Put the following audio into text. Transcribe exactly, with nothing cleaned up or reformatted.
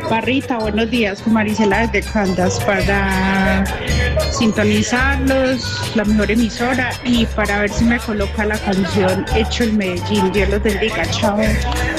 Barrita, buenos días, con Marisela desde Caldas para sintonizarlos, la mejor emisora y para ver si me coloca la canción Hecho en Medellín. Dios los bendiga, chao.